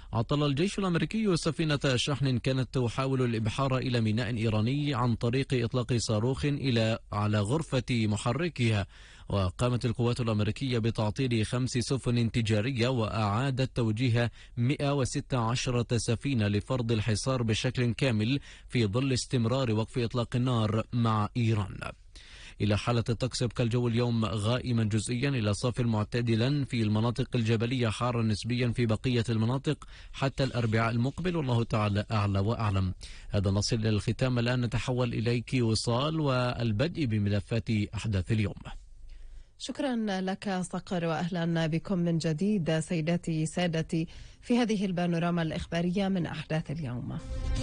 عطل الجيش الأمريكي سفينة شحن كانت تحاول الإبحار إلى ميناء إيراني عن طريق إطلاق صاروخ على غرفة محركها. وقامت القوات الأمريكية بتعطيل 5 سفن تجارية وأعادت توجيه 116 سفينة لفرض الحصار بشكل كامل في ظل استمرار وقف إطلاق النار مع إيران. إلى حالة الطقس يبقى الجو اليوم غائما جزئيا إلى صاف معتدلا في المناطق الجبلية، حارا نسبيا في بقية المناطق حتى الأربعاء المقبل، والله تعالى أعلى وأعلم. هذا نصل إلى الختام. الآن نتحول إليك وصال والبدء بملفات أحداث اليوم. شكرا لك صقر، وأهلا بكم من جديد سيداتي سادتي في هذه البانوراما الإخبارية من أحداث اليوم.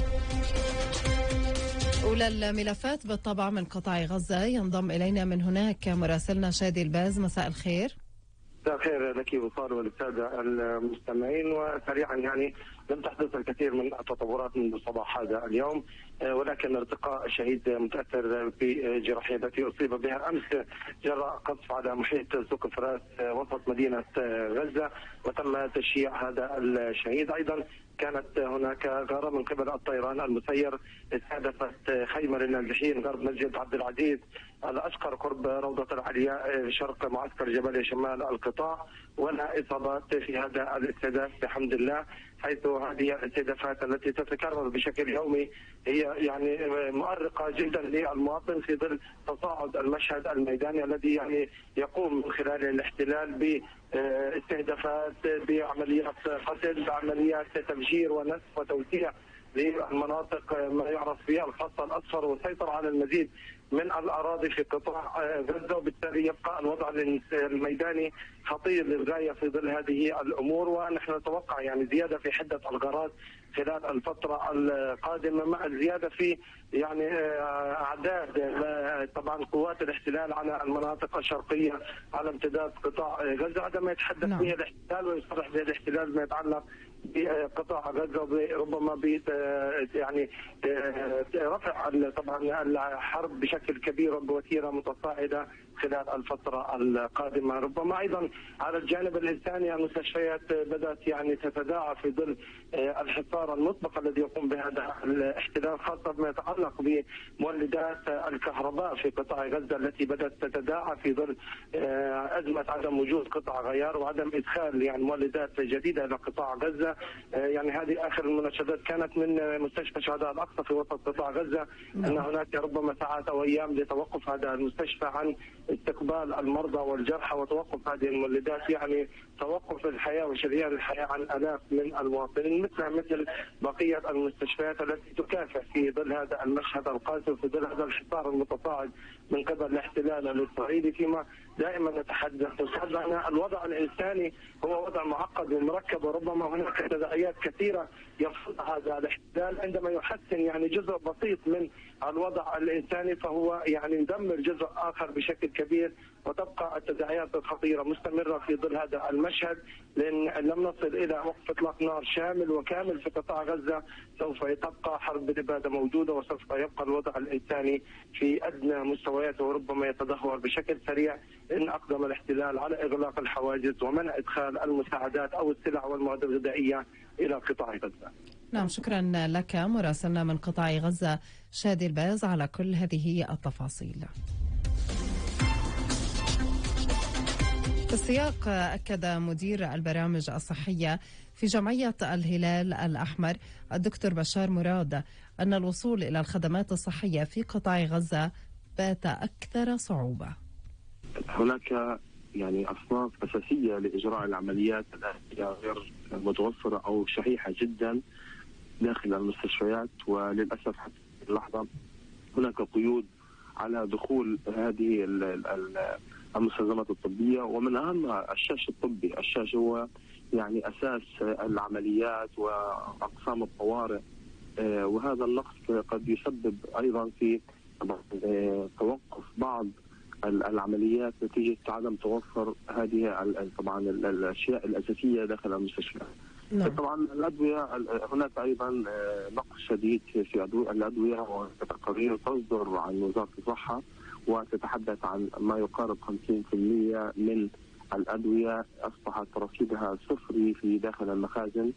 أولى الملفات بالطبع من قطاع غزة. ينضم إلينا من هناك مراسلنا شادي الباز. مساء الخير. مساء الخير لك وصال وللسادة المستمعين. وسريعا لم تحدث الكثير من التطورات منذ صباح هذا اليوم، ولكن ارتقاء شهيد متأثر بجراحية التي أصيب بها أمس جراء قصف على محيط سوق فراس وسط مدينة غزة، وتم تشييع هذا الشهيد. أيضا كانت هناك غارة من قبل الطيران المسير استهدفت خيمة للنازحين غرب مسجد عبد العزيز الأشقر قرب روضة العلياء شرق معسكر جبل شمال القطاع، ولا إصابات في هذا الاستهداف بحمد الله، حيث هذه الاستهدافات التي تتكرر بشكل يومي هي مؤرقة جدا للمواطن في ظل تصاعد المشهد الميداني الذي يقوم من خلال الاحتلال باستهدافات، بعمليات قتل، بعمليات تفجير ونسف وتوسيع للمناطق ما يعرف بها الخط الأصفر، والسيطرة على المزيد من الأراضي في قطاع غزة، وبالتالي يبقى الوضع الميداني خطير للغاية في ظل هذه الأمور. ونحن نتوقع زيادة في حدة الغارات خلال الفترة القادمة، مع الزيادة في أعداد طبعا قوات الاحتلال على المناطق الشرقية على امتداد قطاع غزة. عندما يتحدث به الاحتلال ويصرح به الاحتلال ما يتعلق بقطاع غزة ربما رفع طبعا الحرب بشكل كبير بوتيرة متصاعدة خلال الفترة القادمة. ربما أيضا على الجانب الإنساني المستشفيات بدأت تتداعى في ظل الحصار المسبق الذي يقوم بهذا الاحتلال، خاصة ما يتعلق بمولدات الكهرباء في قطاع غزة التي بدأت تتداعى في ظل أزمة عدم وجود قطع غيار وعدم إدخال مولدات جديدة إلى قطاع غزة. هذه آخر المناشدات كانت من مستشفى شهداء الأقصى في وسط قطاع غزة أن هناك ربما ساعات أو أيام لتوقف هذا المستشفى عن استقبال المرضى والجرحى وتوقف هذه المولدات، توقف الحياة وشريان الحياة عن آلاف من المواطنين مثل بقية المستشفيات التي تكافح في ظل هذا المشهد القاسي وفي ظل هذا الحصار المتصاعد من قبل الاحتلال الإسرائيلي. فيما دائما نتحدث عن الوضع الإنساني هو وضع معقد ومركب، وربما هناك تداعيات كثيرة يفرضها هذا الاحتلال. عندما يحسن جزء بسيط من الوضع الإنساني فهو يدمر جزء آخر بشكل كبير، وتبقى التداعيات الخطيرة مستمرة في ظل هذا المشهد. لأن لم نصل إلى وقف إطلاق نار شامل وكامل في قطاع غزة سوف تبقى حرب الإبادة موجودة، وسوف يبقى الوضع الإنساني في أدنى مستوياته وربما يتدهور بشكل سريع إن أقدم الاحتلال على إغلاق الحواجز ومنع إدخال المساعدات أو السلع والمواد الغذائية إلى قطاع غزة. نعم، شكرا لك مراسلنا من قطاع غزة شادي الباز على كل هذه التفاصيل. في السياق أكد مدير البرامج الصحية في جمعية الهلال الأحمر الدكتور بشار مراد أن الوصول إلى الخدمات الصحية في قطاع غزة بات أكثر صعوبة. هناك أصناف أساسية لإجراء العمليات غير متوفرة أو شحيحة جدا داخل المستشفيات، وللأسف حتى اللحظة هناك قيود على دخول هذه المستلزمات الطبية. ومن أهمها الشاش الطبي. الشاش هو أساس العمليات وأقسام الطوارئ، وهذا النقص قد يسبب أيضا في توقف بعض العمليات نتيجة عدم توفر هذه طبعا الأشياء الأساسية داخل المستشفى. طبعا الأدوية هناك أيضا نقص شديد في الأدوية، وتقارير تصدر عن وزارة الصحة وتتحدث عن ما يقارب 50% من الأدوية أصبحت رصيدها صفري في داخل المخازن.